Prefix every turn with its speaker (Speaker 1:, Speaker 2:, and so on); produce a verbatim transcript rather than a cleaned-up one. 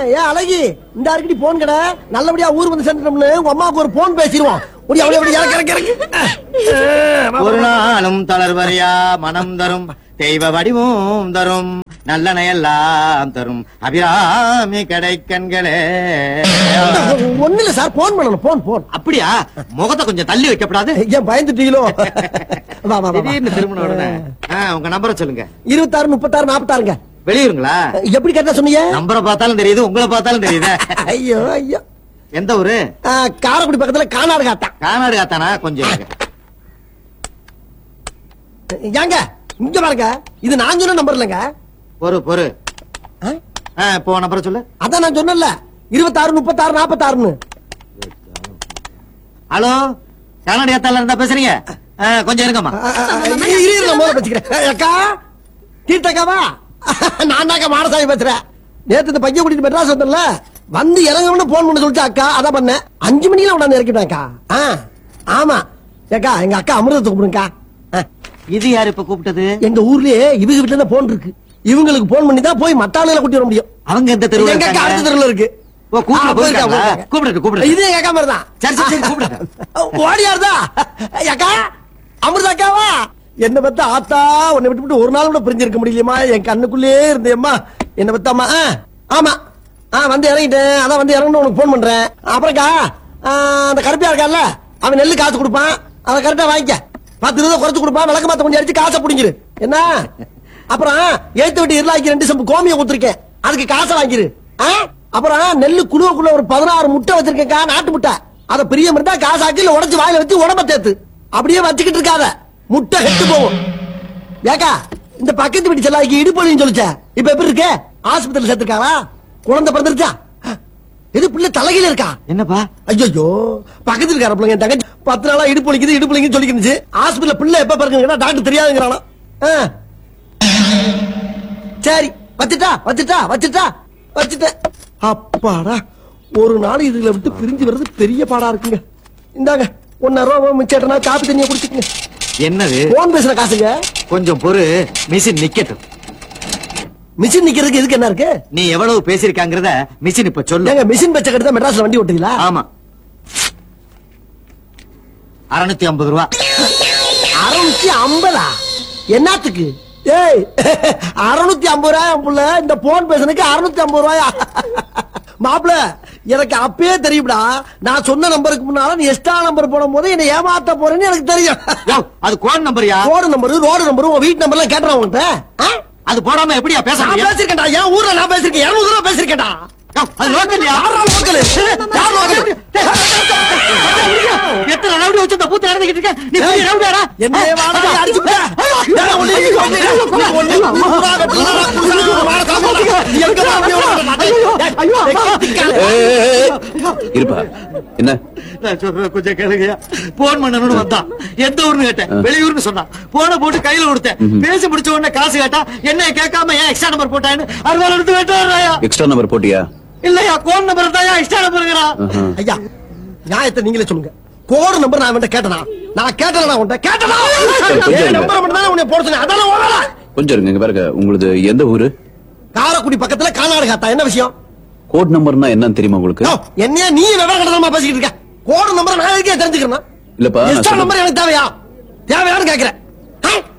Speaker 1: ஏன் அழகி இந்த அடிக்கடி போன் கடை நல்லபடியா ஊர் வந்து சென்றோம்னு உங்க அம்மாவுக்கு ஒரு போன் பேசிடுவோம்.
Speaker 2: ஒரு நாளும் தளர்வரையா மனம் தரும் தெய்வ வடிவும் தரும் நல்லனையெல்லாம் தரும் அபிராமி கடை கண்களே.
Speaker 1: ஒண்ணு இல்ல சார், போன் பண்ணணும். போன் போன்
Speaker 2: அப்படியா? முகத்தை கொஞ்சம் தள்ளி வைக்கப்படாது?
Speaker 1: ஏன் பயந்துட்டீங்களோ?
Speaker 2: திடீர்னு திருமணம் உடனே உங்க நம்பரை சொல்லுங்க.
Speaker 1: இருபத்தாறு முப்பத்தாறு நாற்பத்தாறுங்க.
Speaker 2: வெளியூருங்களா?
Speaker 1: எப்படி கேட்டா சொன்னீங்க?
Speaker 2: நம்பரை பார்த்தாலும் தெரியுது, உங்களை பார்த்தாலும் தெரியுது.
Speaker 1: ஐயோ ஐயோ.
Speaker 2: எந்த ஊரு?
Speaker 1: காரைக்குடி பக்கத்துல கானாடு காத்தான்.
Speaker 2: கானாடு காத்தானா? கொஞ்சம்
Speaker 1: ஏங்க இங்க பாருங்க, இது நான் சொன்ன நம்பர் இல்லங்க.
Speaker 2: பொறு பொறு போ நம்பரை சொல்லு. அதான்
Speaker 1: நான் சொன்னல, இருபத்தாறு முப்பத்தாறு நாற்பத்தாறுன்னு.
Speaker 2: ஹலோ, கானாடு காத்தால இருந்தா பேசுறீங்க? கொஞ்சம் இருக்கமா
Speaker 1: அக்கா தீர்த்தக்காவா? நான் தாக்கா மாடசாமி பேசுறேன். நேத்து இந்த பையன் கூட்டிட்டு மெட்ராஸ் வந்தல, வந்து இறங்கணும்னு போன் பண்ண சொல்லிட்டு அக்கா அதான் பண்ண. அஞ்சு மணில உடனே இறக்கிட்டாக்கா. ஆமா ஏக்கா, எங்க அக்கா அமிர்தத்தை கூப்பிடுங்கக்கா.
Speaker 2: இது யாரு இப்ப கூப்பிட்டது?
Speaker 1: எங்க ஊர்லயே இவங்க வீட்டுல தான் போன் இருக்கு. இவங்களுக்கு போன் பண்ணி தான் போய் மத்தாளையில கூட்டி வர முடியும்.
Speaker 2: அவங்க எந்த தெருவுல?
Speaker 1: எங்க அக்கா அடுத்த தெருவுல இருக்கு.
Speaker 2: கூப்பிடுங்க கூப்பிடுங்க.
Speaker 1: இதே எங்க அக்கா மாதிரி தான்.
Speaker 2: சரி சரி கூப்பிடுங்க.
Speaker 1: ஓடியாருதா அக்கா? அமிர்தா அக்காவா? என்ன பத்தா ஆத்தா, உன்னை விட்டு விட்டு ஒரு நாள் கூட பிரிஞ்சிருக்க முடியலையம்மா. என் கண்ணுக்குள்ளே இருந்தேம்மா. என்ன பத்தாமா? ஆமா வந்து இறங்கிட்டேன். அதான் வந்து இறங்கணும் உனக்கு போன் பண்றேன். அப்புறம்க்கா அந்த கருப்பியா இருக்கான்ல, அவன் நெல்லு காசு கொடுப்பான். அதை கரெக்டா வாங்கிக்க. பத்து இருபது குறைச்சு கொடுப்பான். விளக்க மாத்த கொஞ்சம் அடிச்சு காசை பிடிங்கிரு என்ன. அப்புறம் ஏத்து விட்டு இருளாக்கி ரெண்டு சம்பு கோமியம் கொடுத்துருக்கேன், அதுக்கு காசை வாங்கிரு. அப்புறம் நெல்லு குழுவுக்குள்ள ஒரு பதினாறு முட்டை வச்சிருக்கேன், நாட்டு முட்டை. அதை பிரியம் இருந்தா காசாக்கி இல்ல உடச்சு வாயில வச்சு உடம்ப தேத்து. அப்படியே வச்சுக்கிட்டு இருக்காத, முட்டை கெட்டு போகும். ஏக்கா இந்த பக்கத்து வீட்டு செல்லாக்கி இடுப்பொழின்னு சொல்லிச்ச, இப்ப எப்படி இருக்க? ஆஸ்பத்திரி சேர்த்திருக்காரா? குழந்தை பிறந்திருச்சா? எது பிள்ளை தலையில இருக்கா?
Speaker 2: என்னப்பா?
Speaker 1: ஐயோ, பக்கத்துல இருக்கார பிள்ளைங்க தங்கச்சி பத்து நாளா இடுப்பொழிக்குது இடுப்பொழிக்குன்னு சொல்லிக்கிச்சு. ஆஸ்பத்திரியில பிள்ளை எப்ப பிறகுங்கன்னா டாக்டர் தெரியாதுங்கிறானா. சரி வச்சுட்டா வச்சுட்டா வச்சுட்டா வச்சுட்டேன். அப்பாடா, ஒரு நாள் இதுல விட்டு பிரிஞ்சு வர்றது பெரிய பாடா இருக்குங்க. இந்தாங்க ஒன்னாயிரம் ரூபாய் மிச்சேட்டனா காப்பி தண்ணியை குடிச்சுக்கங்க.
Speaker 2: என்னது?
Speaker 1: போன் பேசுற காசுங்க.
Speaker 2: கொஞ்சம் பொறு, மிஷின் நிக்கட்டும்.
Speaker 1: மிஷின் நிக்கிறதுக்கு எதுக்கு என்ன இருக்கு?
Speaker 2: நீ எவ்வளவு பேசிருக்காங்கறத மிஷின் இப்ப சொல்லு.
Speaker 1: மிஷின் பச்சை கட்டு தான் மெட்ராஸ்ல வண்டி ஓட்டுறீங்களா?
Speaker 2: ஆமா. அறுநூத்தி ஐம்பது ரூபா.
Speaker 1: அறுநூத்தி ஐம்பதா? என்னத்துக்கு? ஏய், அறுநூத்தி ஐம்பது ரூபாய் புள்ள, இந்த போன் பேசுறதுக்கு அறுநூத்தி ஐம்பது ரூபாயா? மாப்பிள, எனக்கு அப்பயே தெரியும்டா. நான் சொன்ன நம்பருக்கு முன்னால நீ எக்ஸ்ட்ரா நம்பர் போடும் போது என்ன ஏமாத்த போறேன்னு எனக்கு தெரியும்.
Speaker 2: அது கோட் நம்பர்யா?
Speaker 1: கோடு நம்பர், ரோடு நம்பர், உன் வீட்டு நம்பர் எல்லாம் கேட்டுறேன் உங்ககிட்ட.
Speaker 2: அது போடாம எப்படியா பேச?
Speaker 1: நான் பேசிருக்கேன்டா, என் ஊர்ல நான் பேசிருக்கேன், இருநூறு ரூபா பேசிருக்கேன்டா.
Speaker 2: அது லோக்கல். யாரா லோக்கல்? யார் லோக்கல்? எத்தனை ரவுடி வச்சு இந்த பூத்து நடந்துக்கிட்டு இருக்க? நீ போய் ரவுடியாடா? என்ன வாடா அடிச்சுட்ட? நான் ஒண்ணு நீ ஒண்ணு ஒண்ணு பூரா வெட்டலாம் புடிச்சு வாடா காப்பாத்து. எங்க வா அப்படியே ஓடுற? ஐயோ
Speaker 3: இருப்பா. என்ன
Speaker 2: நான் சொல்ற கொஞ்சம் கேளுங்கயா. போன் பண்ணணும்னு வந்தான். எந்த ஊர்னு கேட்டேன், வெளியூர்னு சொன்னான். போன போட்டு கையில கொடுத்தேன். பேசி முடிச்ச உடனே காசு கேட்டா, என்ன கேட்காம ஏன் எக்ஸ்ட்ரா நம்பர் போட்டான்னு அறுவாள் எடுத்து வெட்டாயா?
Speaker 3: எக்ஸ்ட்ரா நம்பர் போட்டியா?
Speaker 2: இல்லையா, கோட் நம்பர் தான் எக்ஸ்ட்ரா நம்பருங்கறா.
Speaker 1: ஐயா நியாயத்தை நீங்களே சொல்லுங்க. கோடு நம்பர் நான் அவன்கிட்ட கேட்டனா? நான் கேட்டனா? உன்கிட்ட கேட்டனா? ஏன் நம்பர் மட்டும் தான் உன்னை போட சொன்னேன், அதான ஓடல.
Speaker 3: கொஞ்சம் இருங்க, இங்க பாருங்க. உங்களுக்கு எந்த ஊரு?
Speaker 1: காரைக்குடி பக்கத்துல கானாடு காத்தா. என்ன விஷயம்?
Speaker 3: கோட் நம்பர்னா என்னன்னு தெரியுமா உங்களுக்கு?
Speaker 1: என்ன நீ விவரம் கடனமா பேசிக்கிட்டு இருக்க? கோடு நம்பர் நான் எதுக்கே தெரிஞ்சுக்கிறேன்?
Speaker 3: இல்லப்பா,
Speaker 1: எக்ஸ்ட்ரா நம்பர் எனக்கு தேவையா? தேவையான்னு கேக்குறேன்.